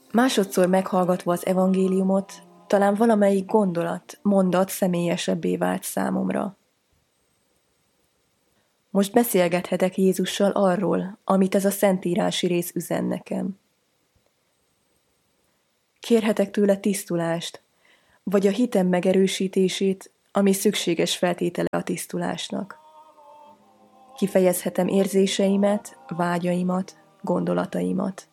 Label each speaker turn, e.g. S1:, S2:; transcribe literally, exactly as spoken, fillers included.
S1: Másodszor meghallgatva az evangéliumot, talán valamelyik gondolat, mondat személyesebbé vált számomra. Most beszélgethetek Jézussal arról, amit ez a szentírási rész üzen nekem. Kérhetek tőle tisztulást, vagy a hitem megerősítését, ami szükséges feltétele a tisztulásnak. Kifejezhetem érzéseimet, vágyaimat, gondolataimat.